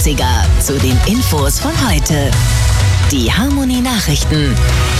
Klassiker zu den Infos von heute. Die Harmony Nachrichten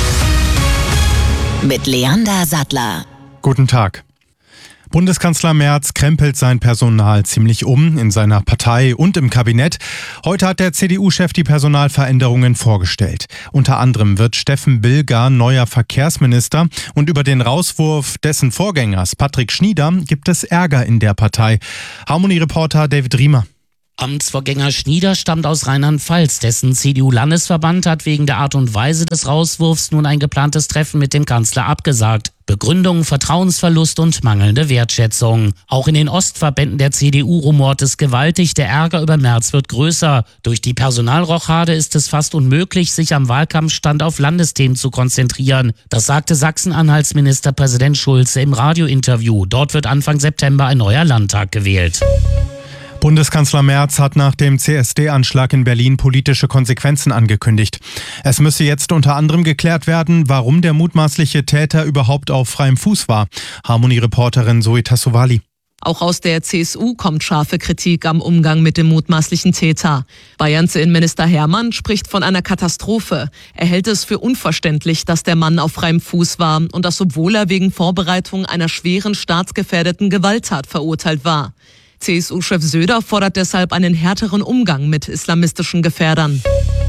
mit Leander Sattler. Guten Tag. Bundeskanzler Merz krempelt sein Personal ziemlich um in seiner Partei und im Kabinett. Heute hat der CDU-Chef die Personalveränderungen vorgestellt. Unter anderem wird Steffen Bilger neuer Verkehrsminister und über den Rauswurf dessen Vorgängers Patrick Schnieder gibt es Ärger in der Partei. Harmony-Reporter David Riemer. Amtsvorgänger Schnieder stammt aus Rheinland-Pfalz. Dessen CDU-Landesverband hat wegen der Art und Weise des Rauswurfs nun ein geplantes Treffen mit dem Kanzler abgesagt. Begründung: Vertrauensverlust und mangelnde Wertschätzung. Auch in den Ostverbänden der CDU rumort es gewaltig. Der Ärger über Merz wird größer. Durch die Personalrochade ist es fast unmöglich, sich am Wahlkampfstand auf Landesthemen zu konzentrieren. Das sagte Sachsen-Anhalts Ministerpräsident Schulze im Radiointerview. Dort wird Anfang September ein neuer Landtag gewählt. Bundeskanzler Merz hat nach dem CSD-Anschlag in Berlin politische Konsequenzen angekündigt. Es müsse jetzt unter anderem geklärt werden, warum der mutmaßliche Täter überhaupt auf freiem Fuß war. Harmony-Reporterin Zoe Tassovali. Auch aus der CSU kommt scharfe Kritik am Umgang mit dem mutmaßlichen Täter. Bayerns Innenminister Hermann spricht von einer Katastrophe. Er hält es für unverständlich, dass der Mann auf freiem Fuß war und das, obwohl er wegen Vorbereitung einer schweren staatsgefährdeten Gewalttat verurteilt war. CSU-Chef Söder fordert deshalb einen härteren Umgang mit islamistischen Gefährdern.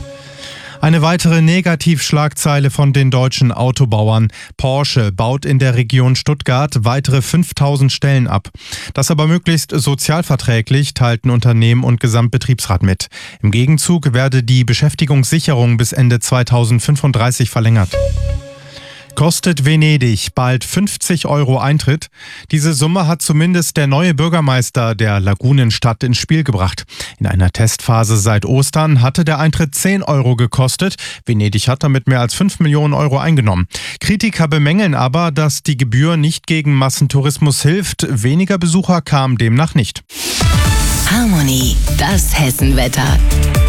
Eine weitere Negativschlagzeile von den deutschen Autobauern. Porsche baut in der Region Stuttgart weitere 5000 Stellen ab. Das aber möglichst sozialverträglich, teilten Unternehmen und Gesamtbetriebsrat mit. Im Gegenzug werde die Beschäftigungssicherung bis Ende 2035 verlängert. Kostet Venedig bald 50 € Eintritt? Diese Summe hat zumindest der neue Bürgermeister der Lagunenstadt ins Spiel gebracht. In einer Testphase seit Ostern hatte der Eintritt 10 € gekostet. Venedig hat damit mehr als 5 Millionen € eingenommen. Kritiker bemängeln aber, dass die Gebühr nicht gegen Massentourismus hilft. Weniger Besucher kamen demnach nicht. Harmony, das Hessenwetter.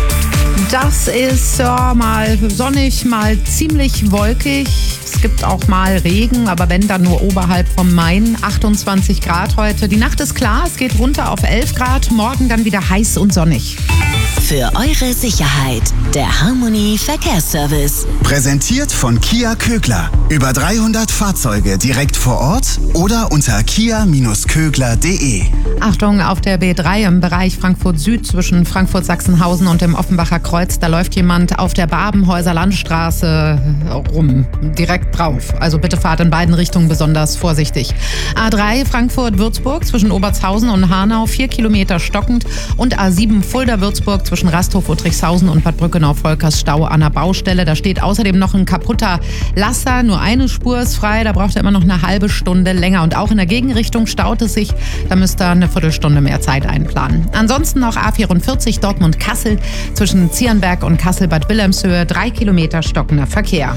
Das ist mal sonnig, mal ziemlich wolkig. Es gibt auch mal Regen, aber wenn, dann nur oberhalb vom Main. 28 Grad heute. Die Nacht ist klar, es geht runter auf 11 Grad. Morgen dann wieder heiß und sonnig. Für eure Sicherheit, der Harmony Verkehrsservice. Präsentiert von Kia Kögler. Über 300 Fahrzeuge direkt vor Ort oder unter kia-kögler.de. Achtung, auf der B3 im Bereich Frankfurt Süd zwischen Frankfurt-Sachsenhausen und dem Offenbacher Kreuz. Da läuft jemand auf der Babenhäuser Landstraße rum, direkt drauf. Also bitte fahrt in beiden Richtungen besonders vorsichtig. A3 Frankfurt-Würzburg zwischen Obertshausen und Hanau 4 Kilometer stockend und A7 Fulda-Würzburg zwischen Rasthof, Uttrichshausen und Bad Brückenau-Volkers Stau an der Baustelle. Da steht außerdem noch ein kaputter Laster. Nur eine Spur ist frei, da braucht er immer noch eine halbe Stunde länger. Und auch in der Gegenrichtung staut es sich. Da müsst ihr eine Viertelstunde mehr Zeit einplanen. Ansonsten noch A44 Dortmund-Kassel zwischen Zierenberg und Kassel-Bad Wilhelmshöhe 3 Kilometer stockender Verkehr.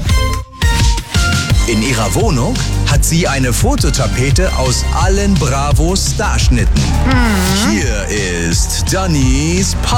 In ihrer Wohnung hat sie eine Fototapete aus allen Bravo-Starschnitten. Hier ist Dannys